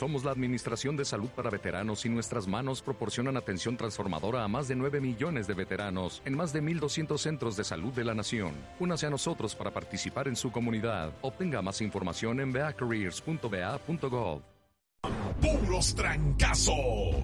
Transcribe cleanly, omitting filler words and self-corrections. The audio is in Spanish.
Somos la Administración de Salud para Veteranos y nuestras manos proporcionan atención transformadora a más de 9 millones de veteranos en más de 1,200 centros de salud de la nación. Únase a nosotros para participar en su comunidad. Obtenga más información en beacareers.ba.gov. Puros trancazos.